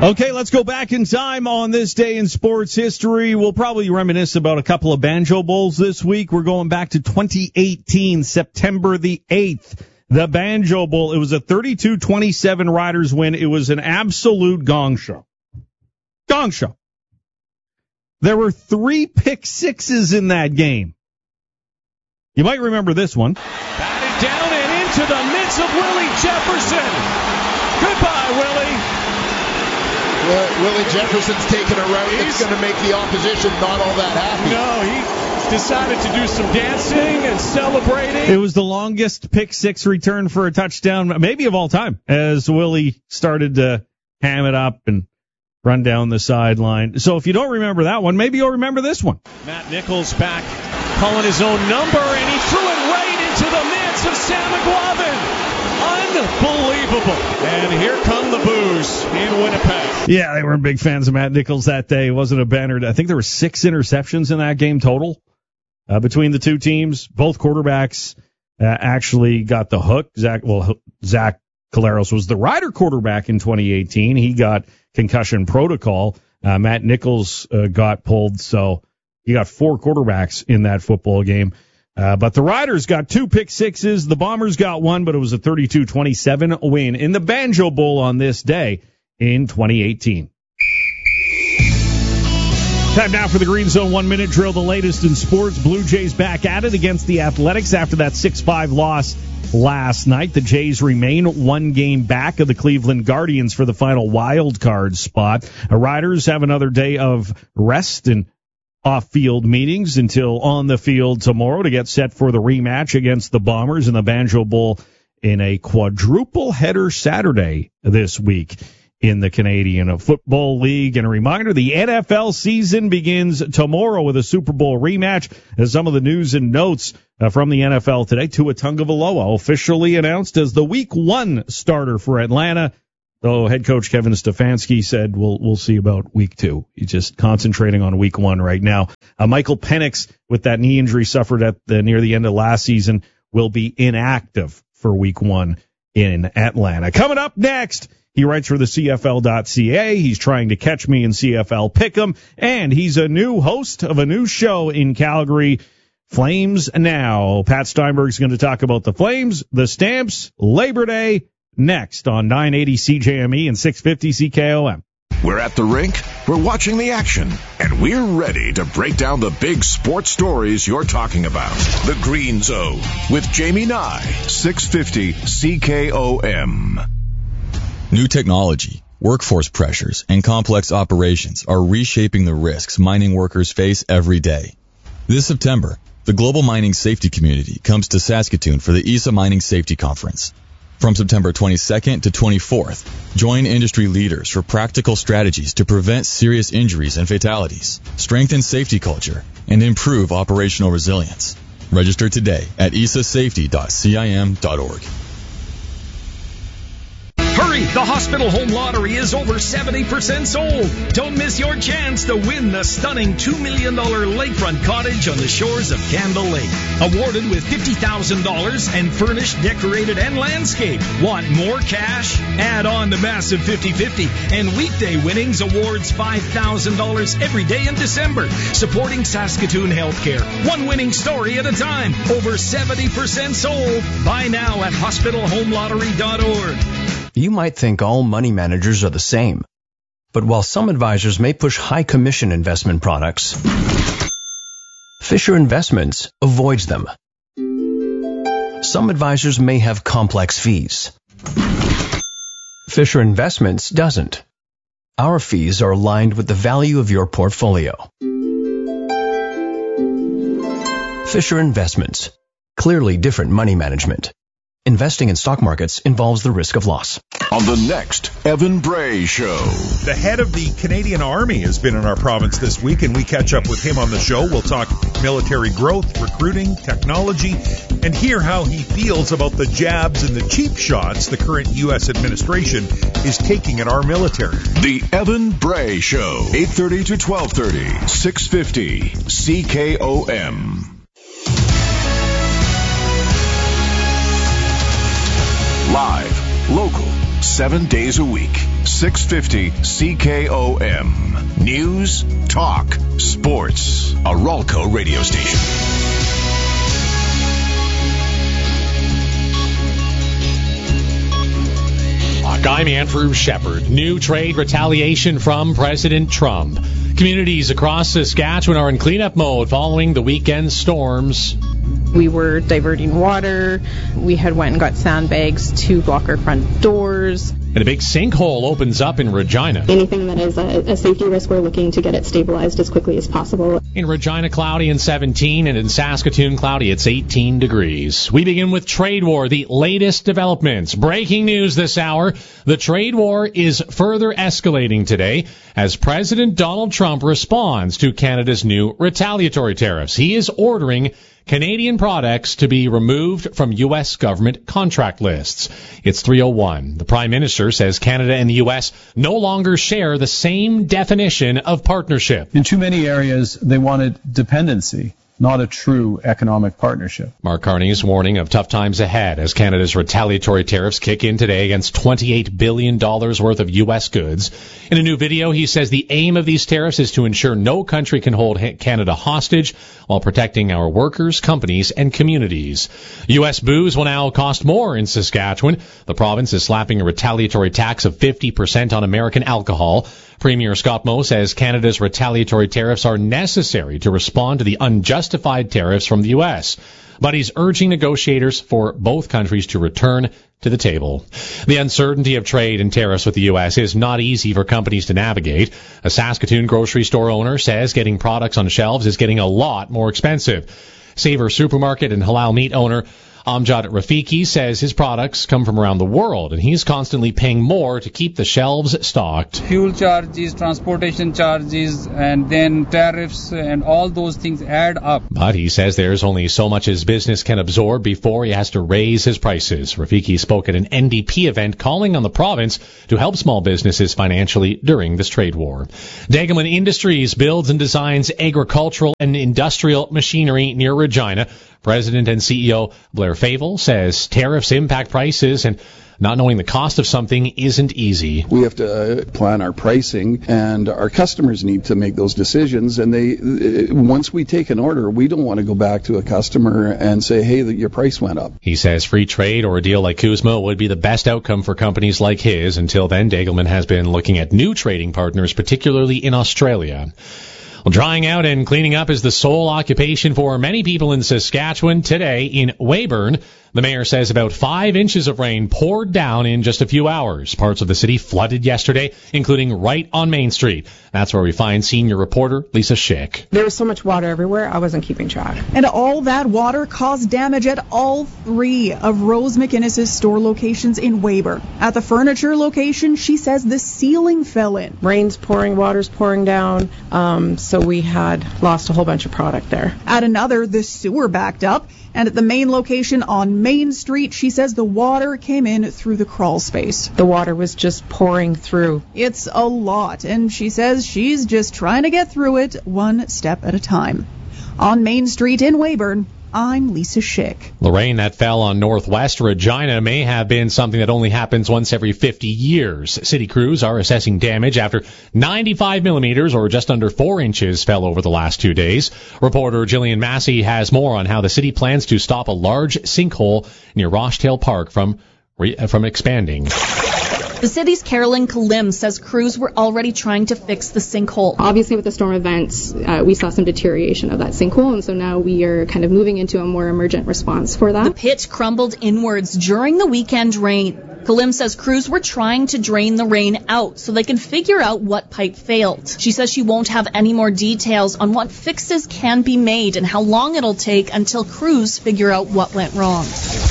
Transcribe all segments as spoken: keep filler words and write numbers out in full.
Okay, let's go back in time on this day in sports history. We'll probably reminisce about a couple of Banjo Bowls this week. We're going back to twenty eighteen, September the eighth. The Banjo Bowl. It was a thirty-two twenty-seven Riders win. It was an absolute gong show. Gong show. There were three pick sixes in that game. You might remember this one. Batted down and into the midst of Willie Jefferson. Goodbye, Willie. Well, Willie Jefferson's taking a route that's going to make the opposition not all that happy. No, he decided to do some dancing and celebrating. It was the longest pick six return for a touchdown, maybe of all time, as Willie started to ham it up and run down the sideline. So if you don't remember that one, maybe you'll remember this one. Matt Nichols back, calling his own number, and he threw it right into the midst of Sam McLovin. Unbelievable. And here come the boos in Winnipeg. Yeah, they weren't big fans of Matt Nichols that day. It wasn't a banner. I think there were six interceptions in that game total uh, between the two teams. Both quarterbacks uh, actually got the hook. Zach, well, Zach Collaros was the Rider quarterback in twenty eighteen. He got concussion protocol. Uh, Matt Nichols uh, got pulled, so you got four quarterbacks in that football game. Uh, but the Riders got two pick sixes. The Bombers got one, but it was a thirty-two twenty-seven win in the Banjo Bowl on this day in twenty eighteen. Time now for the Green Zone one-minute drill, the latest in sports. Blue Jays back at it against the Athletics after that six five loss last night. The Jays remain one game back of the Cleveland Guardians for the final wild card spot. The Riders have another day of rest and off-field meetings until on the field tomorrow to get set for the rematch against the Bombers in the Banjo Bowl in a quadruple header Saturday this week in the Canadian Football League. And a reminder, the N F L season begins tomorrow with a Super Bowl rematch. As some of the news and notes uh, from the N F L today, Tua Tagovailoa officially announced as the week one starter for Atlanta. Though head coach Kevin Stefanski said, we'll, we'll see about week two. He's just concentrating on week one right now. Uh, Michael Penix, with that knee injury suffered at the, near the end of last season, will be inactive for week one in Atlanta. Coming up next, he writes for the C F L dot C A. He's trying to catch me in C F L Pick'em, and he's a new host of a new show in Calgary, Flames Now. Pat Steinberg's going to talk about the Flames, the Stamps, Labor Day, next on nine eighty C J M E and six fifty C K O M. We're at the rink, we're watching the action, and we're ready to break down the big sports stories you're talking about. The Green Zone with Jamie Nye, six fifty C K O M. New technology, workforce pressures, and complex operations are reshaping the risks mining workers face every day. This September, the global mining safety community comes to Saskatoon for the I S A Mining Safety Conference. From September twenty-second to twenty-fourth, join industry leaders for practical strategies to prevent serious injuries and fatalities, strengthen safety culture, and improve operational resilience. Register today at I S A safety dot C I M dot org. Hurry! The Hospital Home Lottery is over seventy percent sold. Don't miss your chance to win the stunning two million dollars lakefront cottage on the shores of Candle Lake. Awarded with fifty thousand dollars and furnished, decorated, and landscaped. Want more cash? Add on the massive fifty-fifty. And weekday winnings awards five thousand dollars every day in December. Supporting Saskatoon Healthcare. One winning story at a time. Over seventy percent sold. Buy now at hospital home lottery dot org. You might think all money managers are the same. But while some advisors may push high commission investment products, Fisher Investments avoids them. Some advisors may have complex fees. Fisher Investments doesn't. Our fees are aligned with the value of your portfolio. Fisher Investments. Clearly different money management. Investing in stock markets involves the risk of loss. On the next Evan Bray Show. The head of the Canadian Army has been in our province this week, and we catch up with him on the show. We'll talk military growth, recruiting, technology, and hear how he feels about the jabs and the cheap shots the current U S administration is taking at our military. The Evan Bray Show, eight thirty to twelve thirty, six fifty C K O M. Live, local, seven days a week. six fifty C K O M. News, talk, sports. A Ralco radio station. I'm Andrew Shepard. New trade retaliation from President Trump. Communities across Saskatchewan are in cleanup mode following the weekend storms. We were diverting water. We had went and got sandbags to block our front doors. And a big sinkhole opens up in Regina. Anything that is a, a safety risk, we're looking to get it stabilized as quickly as possible. In Regina, cloudy and seventeen, and in Saskatoon, cloudy, it's eighteen degrees. We begin with trade war, the latest developments. Breaking news this hour, the trade war is further escalating today as President Donald Trump responds to Canada's new retaliatory tariffs. He is ordering Canadian products to be removed from U S government contract lists. It's three oh one. The Prime Minister says Canada and the U S no longer share the same definition of partnership. In too many areas, they wanted dependency, not a true economic partnership. Mark Carney's warning of tough times ahead as Canada's retaliatory tariffs kick in today against twenty-eight billion dollars worth of U S goods. In a new video, he says the aim of these tariffs is to ensure no country can hold Canada hostage while protecting our workers, companies, and communities. U S booze will now cost more in Saskatchewan. The province is slapping a retaliatory tax of fifty percent on American alcohol. Premier Scott Moe says Canada's retaliatory tariffs are necessary to respond to the unjustified tariffs from the U S, but he's urging negotiators for both countries to return to the table. The uncertainty of trade and tariffs with the U S is not easy for companies to navigate. A Saskatoon grocery store owner says getting products on shelves is getting a lot more expensive. Savor Supermarket and halal meat owner Amjad Rafiki says his products come from around the world, and he's constantly paying more to keep the shelves stocked. Fuel charges, transportation charges, and then tariffs, and all those things add up. But he says there's only so much his business can absorb before he has to raise his prices. Rafiki spoke at an N D P event calling on the province to help small businesses financially during this trade war. Degelman Industries builds and designs agricultural and industrial machinery near Regina. President and C E O Blair Favel says tariffs impact prices, and not knowing the cost of something isn't easy. We have to plan our pricing, and our customers need to make those decisions. And they, once we take an order, we don't want to go back to a customer and say, hey, your price went up. He says free trade or a deal like CUSMA would be the best outcome for companies like his. Until then, Degelman has been looking at new trading partners, particularly in Australia. Well, drying out and cleaning up is the sole occupation for many people in Saskatchewan today. In Weyburn, the mayor says about five inches of rain poured down in just a few hours. Parts of the city flooded yesterday, including right on Main Street. That's where we find senior reporter Lisa Schick. There was so much water everywhere, I wasn't keeping track. And all that water caused damage at all three of Rose McInnes's store locations in Weyburn. At the furniture location, she says the ceiling fell in. Rain's pouring, water's pouring down, um, so we had lost a whole bunch of product there. At another, the sewer backed up. And at the main location on Main Street, she says the water came in through the crawl space. The water was just pouring through. It's a lot, and she says she's just trying to get through it one step at a time. On Main Street in Weyburn, I'm Lisa Schick. The rain that fell on northwest Regina may have been something that only happens once every fifty years. City crews are assessing damage after ninety-five millimeters, or just under four inches, fell over the last two days. Reporter Jillian Massey has more on how the city plans to stop a large sinkhole near Rochedale Park from from expanding. The city's Carolyn Kalim says crews were already trying to fix the sinkhole. Obviously, with the storm events, uh, we saw some deterioration of that sinkhole, and so now we are kind of moving into a more emergent response for that. The pit crumbled inwards during the weekend rain. Kalim says crews were trying to drain the rain out so they can figure out what pipe failed. She says she won't have any more details on what fixes can be made and how long it'll take until crews figure out what went wrong.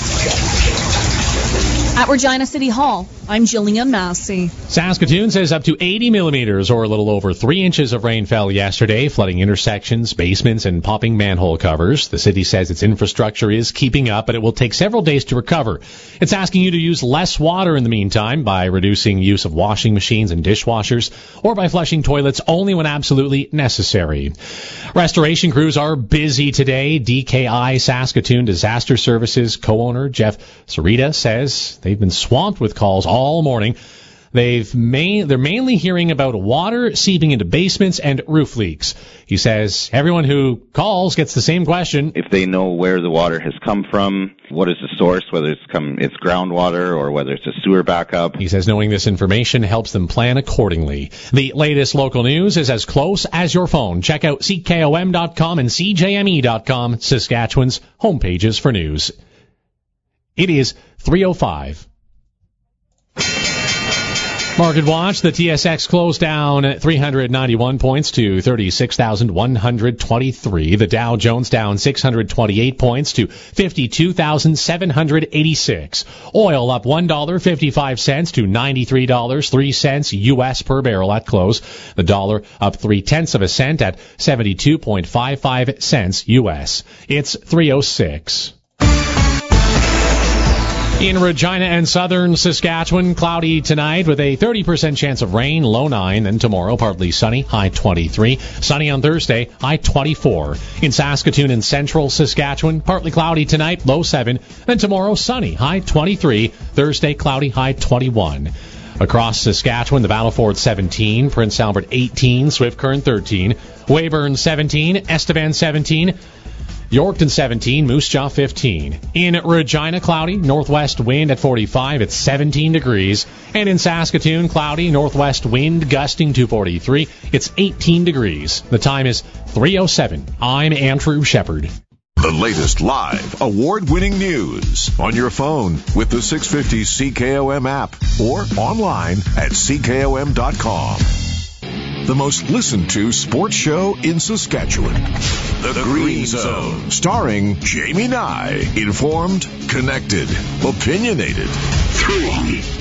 At Regina City Hall, I'm Jillian Massey. Saskatoon says up to eighty millimeters, or a little over three inches of rain fell yesterday, flooding intersections, basements, and popping manhole covers. The city says its infrastructure is keeping up, but it will take several days to recover. It's asking you to use less water in the meantime by reducing use of washing machines and dishwashers, or by flushing toilets only when absolutely necessary. Restoration crews are busy today. D K I Saskatoon Disaster Services co-owner Jeff Sarita says they've been swamped with calls all morning. They've main, they're mainly hearing about water seeping into basements and roof leaks. He says everyone who calls gets the same question. If they know where the water has come from, what is the source, whether it's come it's groundwater or whether it's a sewer backup. He says knowing this information helps them plan accordingly. The latest local news is as close as your phone. Check out C K O M dot com and C J M E dot com, Saskatchewan's homepages for news. It is three oh five. Market watch, the T S X closed down at three hundred ninety-one points to thirty-six thousand one hundred twenty-three. The Dow Jones down six hundred twenty-eight points to fifty-two thousand seven hundred eighty-six. Oil up one dollar and fifty-five cents to ninety-three dollars and three cents U S per barrel at close. The dollar up three-tenths of a cent at seventy-two point five five cents U S. It's three oh six. In Regina and southern Saskatchewan, cloudy tonight with a thirty percent chance of rain, low nine. Then tomorrow, partly sunny, high twenty-three. Sunny on Thursday, high twenty-four. In Saskatoon and central Saskatchewan, partly cloudy tonight, low seven. Then tomorrow, sunny, high twenty-three. Thursday, cloudy, high twenty-one. Across Saskatchewan, the Battleford seventeen, Prince Albert eighteen, Swift Current thirteen, Weyburn seventeen, Estevan seventeen, Yorkton seventeen, Moose Jaw fifteen. In Regina, cloudy, northwest wind at forty-five, it's seventeen degrees. And in Saskatoon, cloudy, northwest wind gusting to forty-three, it's eighteen degrees. The time is three oh seven. I'm Andrew Shepard. The latest live, award-winning news on your phone with the six fifty C K O M app or online at C K O M dot com. The most listened to sports show in Saskatchewan. The, the Green Zone. Starring Jamie Nye. Informed, connected, opinionated. Three.